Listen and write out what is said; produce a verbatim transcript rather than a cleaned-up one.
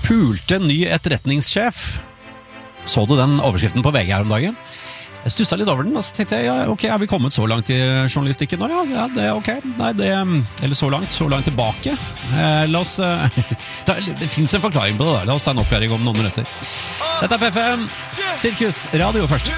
pulte ny etterretningssjef. Så du den overskriften på V G her om dagen? Jeg stusset litt over den, og så tenkte jeg, ja, ok, har vi kommet så langt i journalistikken nå? Ja, ja, det er ok. Nei, det, eller så langt, så langt tilbake. Eh, la oss, eh, det finnes en forklaring på det da. La oss ta en oppklaring om noen minutter. Dette er P fem, Sirkus Radio først.